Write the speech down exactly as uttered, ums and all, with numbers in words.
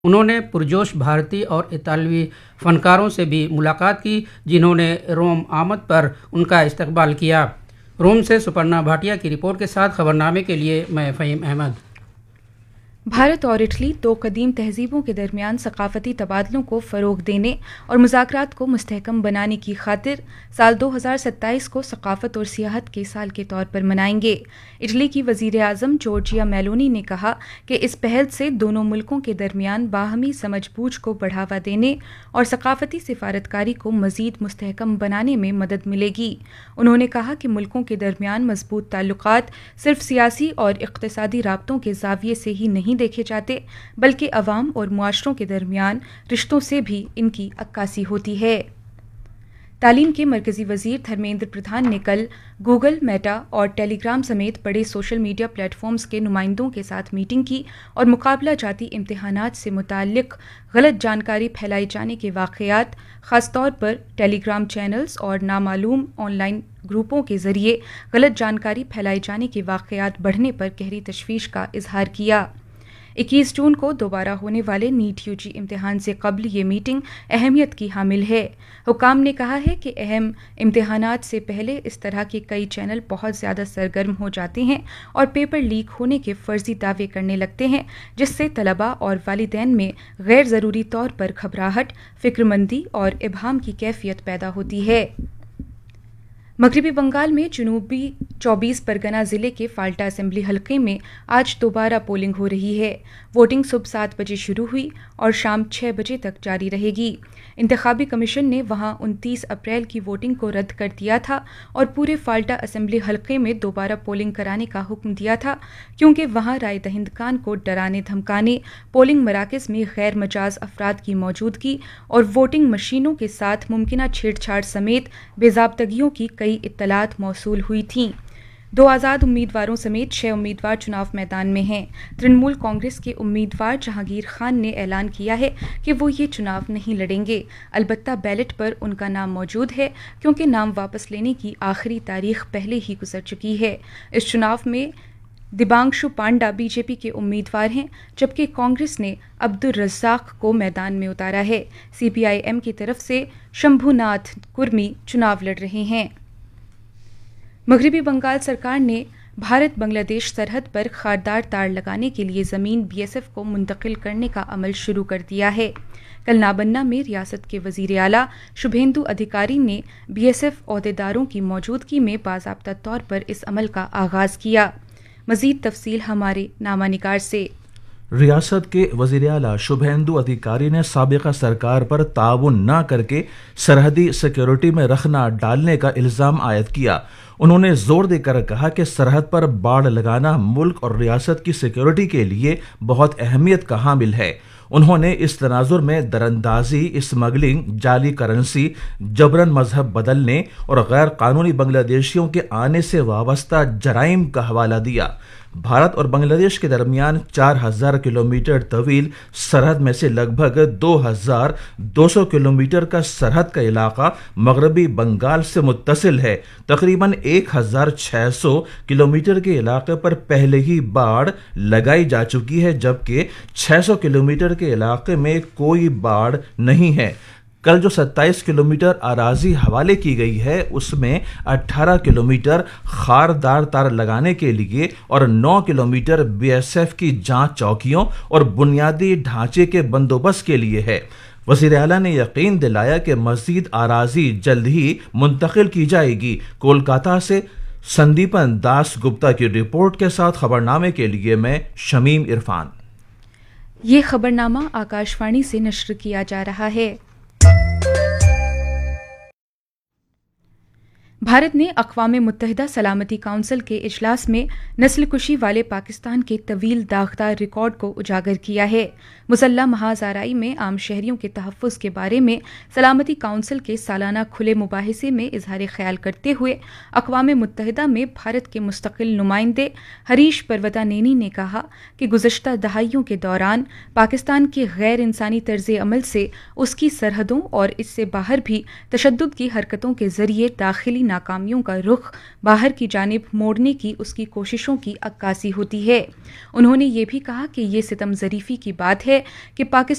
انہوں نے پرجوش بھارتی اور اطالوی فنکاروں سے بھی ملاقات کی، جنہوں نے روم آمد پر ان کا استقبال کیا۔ روم سے سپرنا بھاٹیا کی رپورٹ کے ساتھ خبرنامے کے لیے میں فہیم احمد۔ بھارت اور اٹلی دو قدیم تہذیبوں کے درمیان ثقافتی تبادلوں کو فروغ دینے اور مذاکرات کو مستحکم بنانے کی خاطر سال دو ہزار ستائیس کو ثقافت اور سیاحت کے سال کے طور پر منائیں گے۔ اٹلی کی وزیر اعظم جورجیا میلونی نے کہا کہ اس پہل سے دونوں ملکوں کے درمیان باہمی سمجھ بوجھ کو بڑھاوا دینے اور ثقافتی سفارتکاری کو مزید مستحکم بنانے میں مدد ملے گی۔ انہوں نے کہا کہ ملکوں کے درمیان مضبوط تعلقات صرف سیاسی اور اقتصادی رابطوں کے زاویے سے ہی نہیں دیکھے جاتے، بلکہ عوام اور معاشروں کے درمیان رشتوں سے بھی ان کی عکاسی ہوتی ہے۔ تعلیم کے مرکزی وزیر دھرمیندر پردھان نے کل گوگل، میٹا اور ٹیلی گرام سمیت بڑے سوشل میڈیا پلیٹ فارمز کے نمائندوں کے ساتھ میٹنگ کی اور مقابلہ جاتی امتحانات سے متعلق غلط جانکاری پھیلائے جانے کے واقعات، خاص طور پر ٹیلی گرام چینلز اور نامعلوم آن لائن گروپوں کے ذریعے غلط جانکاری پھیلائے جانے کے واقعات بڑھنے پر گہری تشویش کا اظہار کیا۔ اکیس جون کو دوبارہ ہونے والے نیٹ یو جی امتحان سے قبل یہ میٹنگ اہمیت کی حامل ہے۔ حکام نے کہا ہے کہ اہم امتحانات سے پہلے اس طرح کے کئی چینل بہت زیادہ سرگرم ہو جاتے ہیں اور پیپر لیک ہونے کے فرضی دعوے کرنے لگتے ہیں، جس سے طلباء اور والدین میں غیر ضروری طور پر گھبراہٹ، فکر مندی اور ابہام کی کیفیت پیدا ہوتی ہے۔ مغربی بنگال میں جنوبی چوبیس پرگنا ضلع کے فالٹا اسمبلی حلقے میں آج دوبارہ پولنگ ہو رہی ہے۔ ووٹنگ صبح سات بجے شروع ہوئی اور شام چھ بجے تک جاری رہے گی۔ انتخابی کمیشن نے وہاں انتیس اپریل کی ووٹنگ کو رد کر دیا تھا اور پورے فالٹا اسمبلی حلقے میں دوبارہ پولنگ کرانے کا حکم دیا تھا، کیونکہ وہاں رائے دہندگان کو ڈرانے دھمکانے، پولنگ مراکز میں غیر مجاز افراد کی موجودگی اور ووٹنگ مشینوں کے ساتھ ممکنہ چھیڑ چھاڑ سمیت بے ضابطگیوں کی کئی اطلاعات موصول ہوئی تھیں۔ دو آزاد امیدواروں سمیت چھ امیدوار چناو میدان میں ہیں۔ ترنمول کانگریس کے امیدوار جہانگیر خان نے اعلان کیا ہے کہ وہ یہ چناو نہیں لڑیں گے، البتہ بیلٹ پر ان کا نام موجود ہے، کیونکہ نام واپس لینے کی آخری تاریخ پہلے ہی گزر چکی ہے۔ اس چناو میں دیبانشو پانڈا بی جے پی کے امیدوار ہیں، جبکہ کانگریس نے عبدالرزاق کو میدان میں اتارا ہے۔ سی پی آئی ایم کی طرف سے شمبھو ناتھ کرمی چناو لڑ رہے ہیں۔ مغربی بنگال سرکار نے بھارت بنگلہ دیش سرحد پر خاردار تار لگانے کے لیے زمین بی ایس ایف کو منتقل کرنے کا عمل شروع کر دیا ہے۔ کل نابنہ میں ریاست کے وزیر اعلیٰ شبھیندو ادھیکاری نے بی ایس ایف عہدیداروں کی موجودگی میں باضابطہ طور پر اس عمل کا آغاز کیا۔ مزید تفصیل ہمارے نامہ نگار سے۔ ریاست کے وزیر اعلیٰ شبھیندو ادھیکاری نے سابقہ سرکار پر تعاون نہ کر کے سرحدی سیکیورٹی میں رخنہ ڈالنے کا الزام عائد کیا۔ انہوں نے زور دے کر کہا کہ سرحد پر باڑ لگانا ملک اور ریاست کی سیکیورٹی کے لیے بہت اہمیت کا حامل ہے۔ انہوں نے اس تناظر میں دراندازی، اسمگلنگ، جعلی کرنسی، جبرن مذہب بدلنے اور غیر قانونی بنگلہ دیشیوں کے آنے سے وابستہ جرائم کا حوالہ دیا۔ بھارت اور بنگلہ دیش کے درمیان چار ہزار کلومیٹر طویل سرحد میں سے لگ بھگ دو ہزار دو سو کلومیٹر کا سرحد کا علاقہ مغربی بنگال سے متصل ہے۔ تقریباً ایک ہزار چھ سو کلومیٹر کے علاقے پر پہلے ہی باڑ لگائی جا چکی ہے، جبکہ چھ سو کلومیٹر کے علاقے میں کوئی باڑ نہیں ہے۔ کل جو ستائیس کلومیٹر اراضی حوالے کی گئی ہے، اس میں اٹھارہ کلومیٹر خاردار تار لگانے کے لیے اور نو کلومیٹر بی ایس ایف کی جانچ چوکیوں اور بنیادی ڈھانچے کے بندوبست کے لیے ہے۔ وزیر اعلیٰ نے یقین دلایا کہ مزید اراضی جلد ہی منتقل کی جائے گی۔ کولکاتہ سے سندیپن داس گپتا کی رپورٹ کے ساتھ خبرنامے کے لیے میں شمیم عرفان۔ یہ خبرنامہ آکاش وانی سے نشر کیا جا رہا ہے۔ بھارت نے اقوام متحدہ سلامتی کونسل کے اجلاس میں نسل کشی والے پاکستان کے طویل داغدار ریکارڈ کو اجاگر کیا ہے۔ مسلح محاذ آرائی میں عام شہریوں کے تحفظ کے بارے میں سلامتی کونسل کے سالانہ کھلے مباحثے میں اظہار خیال کرتے ہوئے اقوام متحدہ میں بھارت کے مستقل نمائندے ہریش پروتانینی نے کہا کہ گزشتہ دہائیوں کے دوران پاکستان کے غیر انسانی طرز عمل سے اس کی سرحدوں اور اس سے باہر بھی تشدد کی حرکتوں کے ذریعے داخلی ناکامیوں کا رخ باہر کی جانب موڑنے کی اس کی کوششوں کی عکاسی ہوتی ہے۔ انہوں نے یہ بھی کہا کہ یہ ستم ظریفی کی بات ہے کہ پاکستان